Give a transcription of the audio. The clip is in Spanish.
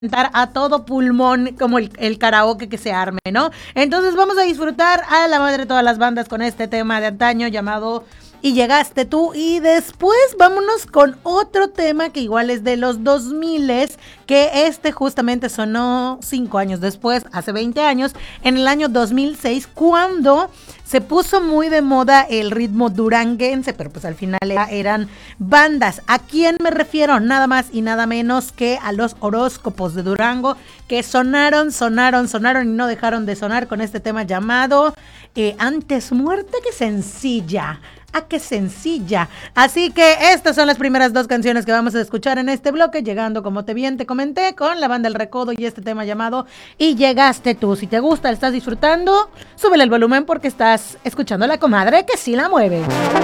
cantar a todo pulmón como el karaoke que se arme, ¿no? Entonces vamos a disfrutar a la madre de todas las bandas con este tema de antaño llamado Y llegaste tú, y después vámonos con otro tema que igual es de los 2000, que justamente sonó 5 años después, hace 20 años, en el año 2006, cuando se puso muy de moda el ritmo duranguense, pero pues al final eran bandas. ¿A quién me refiero? Nada más y nada menos que a los Horóscopos de Durango, que sonaron y no dejaron de sonar con este tema llamado Antes muerte que sencilla. ¡Ah, qué sencilla! Así que estas son las primeras dos canciones que vamos a escuchar en este bloque, llegando, como te comenté, con la banda El Recodo y este tema llamado Y llegaste tú. Si te gusta, estás disfrutando, súbele el volumen porque estás escuchando a la comadre que sí la mueve.